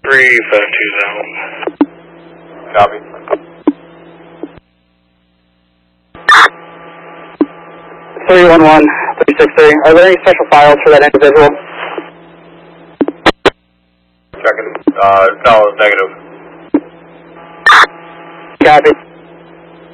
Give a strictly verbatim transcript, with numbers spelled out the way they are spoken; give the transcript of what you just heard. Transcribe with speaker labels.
Speaker 1: three five two zone.
Speaker 2: Copy.
Speaker 3: three one one, three six three. Are there any special files for that individual?
Speaker 2: Checking. Uh, no, negative.
Speaker 3: Copy.